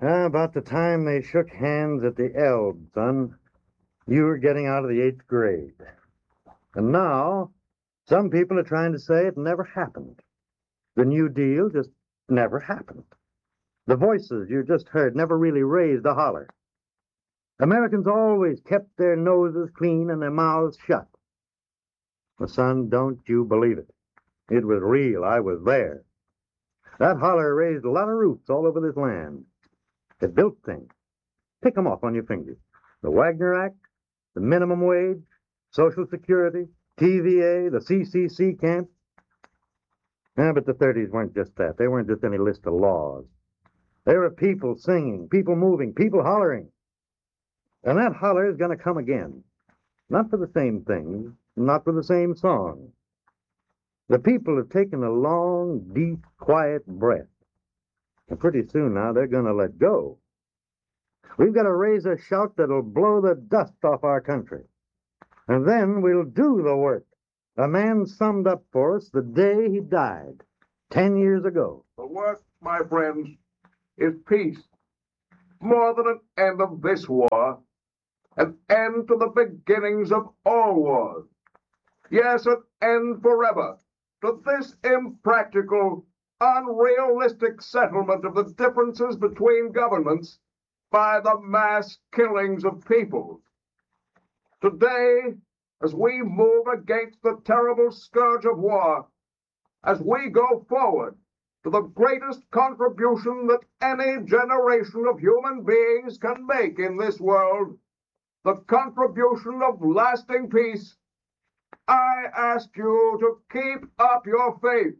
About the time they shook hands at the Elbe, son, you were getting out of the 8th grade. And now, some people are trying to say it never happened. The New Deal just never happened. The voices you just heard never really raised a holler. Americans always kept their noses clean and their mouths shut. Well, son, don't you believe it. It was real. I was there. That holler raised a lot of roots all over this land. It built things. Pick 'em off on your fingers. The Wagner Act, the minimum wage, Social Security, TVA, the CCC camp. But the 30s weren't just that. They weren't just any list of laws. They were people singing, people moving, people hollering. And that holler is going to come again. Not for the same things, not for the same song. The people have taken a long, deep, quiet breath. And pretty soon now they're going to let go. We've got to raise a shout that'll blow the dust off our country. And then we'll do the work a man summed up for us the day he died, 10 years ago. The work, my friends, is peace. More than an end of this war, an end to the beginnings of all wars. Yes, an end forever to this impractical, unrealistic settlement of the differences between governments by the mass killings of peoples. Today, as we move against the terrible scourge of war, as we go forward to the greatest contribution that any generation of human beings can make in this world, the contribution of lasting peace, I ask you to keep up your faith.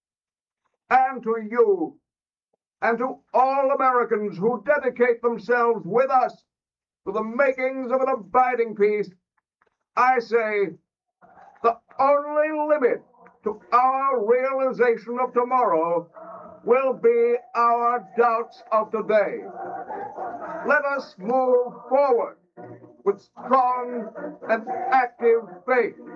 And to you, and to all Americans who dedicate themselves with us to the makings of an abiding peace, I say, the only limit to our realization of tomorrow will be our doubts of today. Let us move forward with strong and active faith.